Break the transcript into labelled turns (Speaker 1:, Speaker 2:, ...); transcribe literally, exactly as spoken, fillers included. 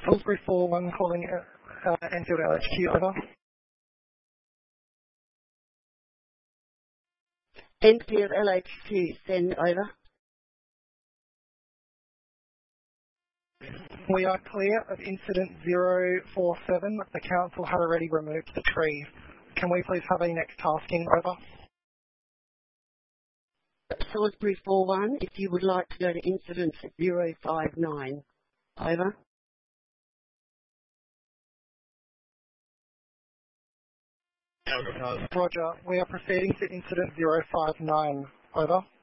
Speaker 1: Salisbury four one calling uh, Enfield L H Q, over.
Speaker 2: Enfield L H Q, send over.
Speaker 1: We are clear of incident zero four seven. The council had already removed the tree. Can we please have a next tasking, over?
Speaker 2: Salisbury four one, if you would like to go to incident zero five nine, over.
Speaker 1: Roger, we are proceeding to incident zero five nine, over.